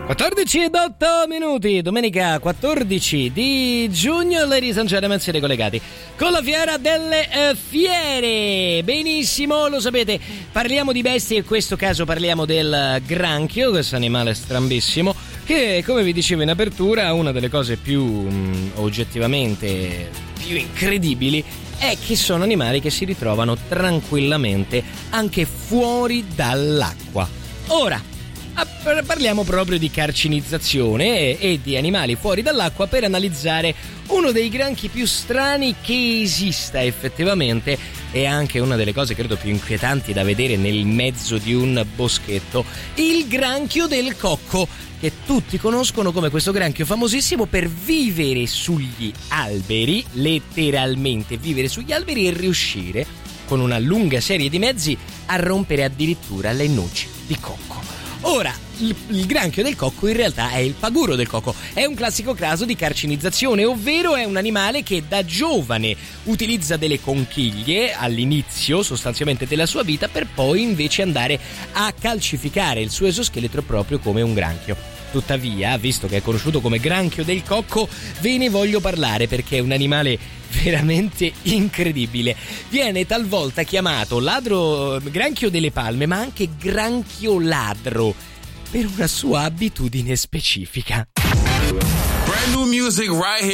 14:08, domenica 14 di giugno, ladies and gentlemen, siete collegati con la fiera delle fiere. Benissimo, lo sapete, parliamo di bestie, in questo caso parliamo del granchio, questo animale strambissimo, che come vi dicevo in apertura, una delle cose più oggettivamente più incredibili è che sono animali che si ritrovano tranquillamente anche fuori dall'acqua. Ora, parliamo proprio di carcinizzazione e di animali fuori dall'acqua per analizzare uno dei granchi più strani che esista effettivamente, e anche una delle cose credo più inquietanti da vedere nel mezzo di un boschetto, il granchio del cocco, che tutti conoscono come questo granchio famosissimo per vivere sugli alberi, letteralmente vivere sugli alberi e riuscire con una lunga serie di mezzi a rompere addirittura le noci di cocco. Ora, il granchio del cocco in realtà è il paguro del cocco, è un classico caso di carcinizzazione, ovvero è un animale che da giovane utilizza delle conchiglie all'inizio sostanzialmente della sua vita, per poi invece andare a calcificare il suo esoscheletro proprio come un granchio. Tuttavia, visto che è conosciuto come granchio del cocco, ve ne voglio parlare perché è un animale veramente incredibile. Viene talvolta chiamato granchio delle palme, ma anche granchio ladro, per una sua abitudine specifica. Brand new music right here.